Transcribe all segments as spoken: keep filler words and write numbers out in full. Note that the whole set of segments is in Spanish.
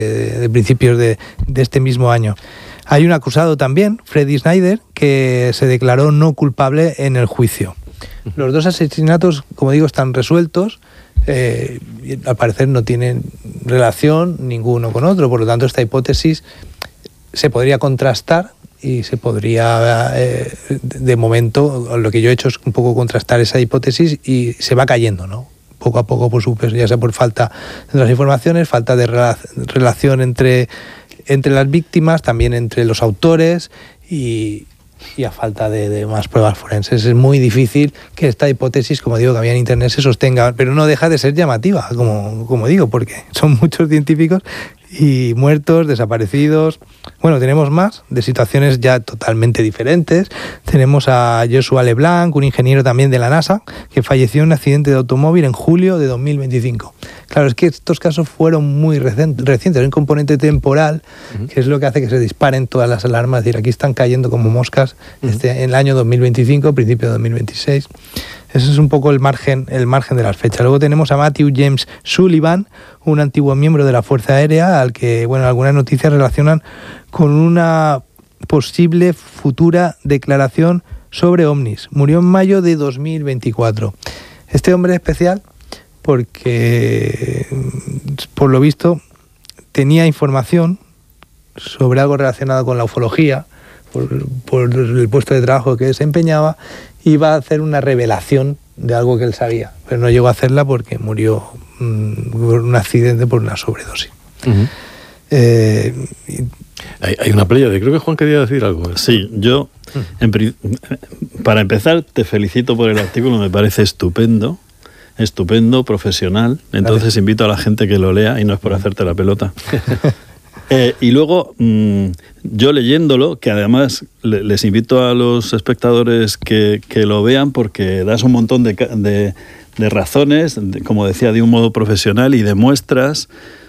de principios de, de este mismo año. Hay un acusado también, Freddy Snyder, que se declaró no culpable en el juicio. Los dos asesinatos, como digo, están resueltos. Eh, al parecer no tienen relación ninguno con otro, por lo tanto esta hipótesis se podría contrastar y se podría, eh, de momento, lo que yo he hecho es un poco contrastar esa hipótesis y se va cayendo, ¿no? Poco a poco, por supuesto, ya sea por falta de las informaciones, falta de rela- relación entre, entre las víctimas, también entre los autores y, y a falta de, de más pruebas forenses. Es muy difícil que esta hipótesis, como digo, que había en Internet, se sostenga, pero no deja de ser llamativa, como, como digo, porque son muchos científicos y muertos, desaparecidos. Bueno, tenemos más de situaciones ya totalmente diferentes. Tenemos a Joshua LeBlanc, un ingeniero también de la NASA, que falleció en un accidente de automóvil en julio de dos mil veinticinco. Claro, es que estos casos fueron muy recientes, recientes. Hay un componente temporal, uh-huh, que es lo que hace que se disparen todas las alarmas. Es decir, aquí están cayendo como moscas, uh-huh, este, en el año dos mil veinticinco, principio de dos mil veintiséis. Ese es un poco el margen, el margen de las fechas. Luego tenemos a Matthew James Sullivan, un antiguo miembro de la Fuerza Aérea, al que, bueno, algunas noticias relacionan con una posible futura declaración sobre ovnis. Murió en mayo de dos mil veinticuatro. Este hombre es especial porque, por lo visto, tenía información sobre algo relacionado con la ufología, por, por el puesto de trabajo que desempeñaba, iba a hacer una revelación de algo que él sabía, pero no llegó a hacerla porque murió mmm, por un accidente, por una sobredosis. Uh-huh. Eh, y... hay, hay una playa de, creo que Juan quería decir algo. Sí, yo, en, para empezar, te felicito por el artículo, me parece estupendo, estupendo, profesional, entonces vale, invito a la gente que lo lea y no es por hacerte la pelota. Eh, y luego, mmm, yo leyéndolo, que además le, les invito a los espectadores que, que lo vean porque das un montón de, de, de razones, de, como decía, de un modo profesional y demuestras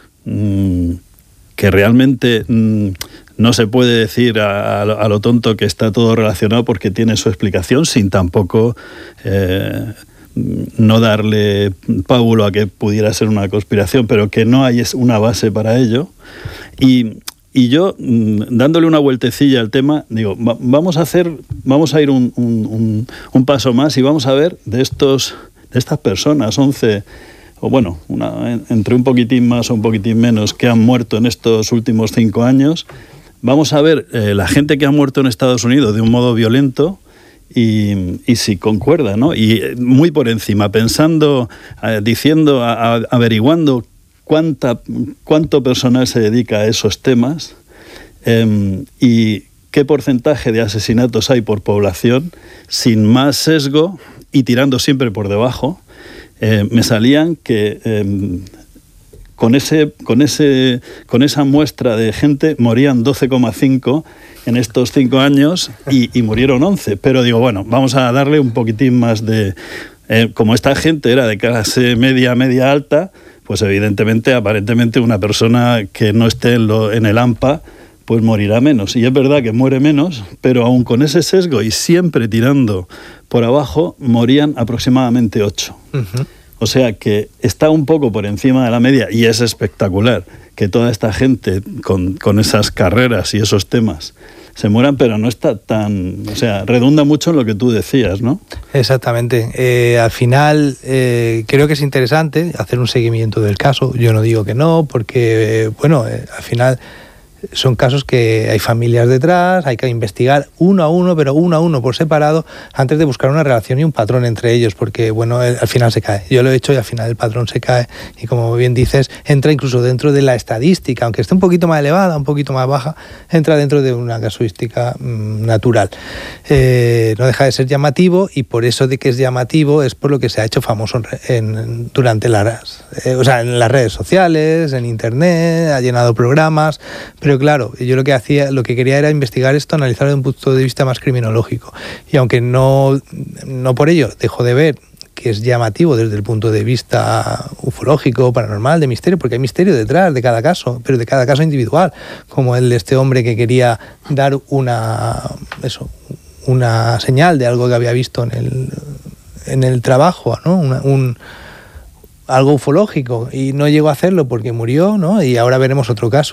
mmm, que realmente mmm, no se puede decir a, a, lo, a lo tonto que está todo relacionado porque tiene su explicación sin tampoco... Eh, no darle pábulo a que pudiera ser una conspiración, pero que no hay una base para ello. Y, y yo, dándole una vueltecilla al tema, digo, va, vamos a hacer, vamos a ir un, un, un paso más y vamos a ver de estos, de estas personas, once, o bueno, una, entre un poquitín más o un poquitín menos, que han muerto en estos últimos cinco años, vamos a ver eh, la gente que ha muerto en Estados Unidos de un modo violento, Y, y si concuerda, ¿no? Y muy por encima, pensando, eh, diciendo, a, a, averiguando cuánta, cuánto personal se dedica a esos temas eh, y qué porcentaje de asesinatos hay por población, sin más sesgo y tirando siempre por debajo, eh, me salían que eh, con, ese, con, ese, con esa muestra de gente morían doce coma cinco en estos cinco años y, y murieron once. Pero digo, bueno, vamos a darle un poquitín más de... Eh, como esta gente era de clase media, media alta, pues evidentemente, aparentemente, una persona que no esté en, lo, en el A M P A, pues morirá menos. Y es verdad que muere menos, pero aún con ese sesgo y siempre tirando por abajo, morían aproximadamente ocho. Uh-huh. O sea que está un poco por encima de la media y es espectacular que toda esta gente con, con esas carreras y esos temas se mueran, pero no está tan... O sea, redunda mucho en lo que tú decías, ¿no? Exactamente. Eh, al final, eh, creo que es interesante hacer un seguimiento del caso. Yo no digo que no, porque, eh, bueno, eh, al final... son casos que hay familias detrás, hay que investigar uno a uno, pero uno a uno por separado, antes de buscar una relación y un patrón entre ellos, porque bueno, al final se cae. Yo lo he hecho y al final el patrón se cae y, como bien dices, entra incluso dentro de la estadística, aunque esté un poquito más elevada, un poquito más baja, entra dentro de una casuística mmm, natural. Eh, no deja de ser llamativo, y por eso de que es llamativo es por lo que se ha hecho famoso en, en, durante las, eh, o sea, en las redes sociales, en internet, ha llenado programas, pero Pero claro, yo lo que hacía, lo que quería era investigar esto, analizarlo desde un punto de vista más criminológico. Y aunque no, no por ello dejo de ver que es llamativo desde el punto de vista ufológico, paranormal, de misterio, porque hay misterio detrás de cada caso, pero de cada caso individual, como el de este hombre que quería dar una, eso, una señal de algo que había visto en el, en el trabajo, ¿no? Una, un algo ufológico y no llegó a hacerlo porque murió, ¿no? Y ahora veremos otro caso.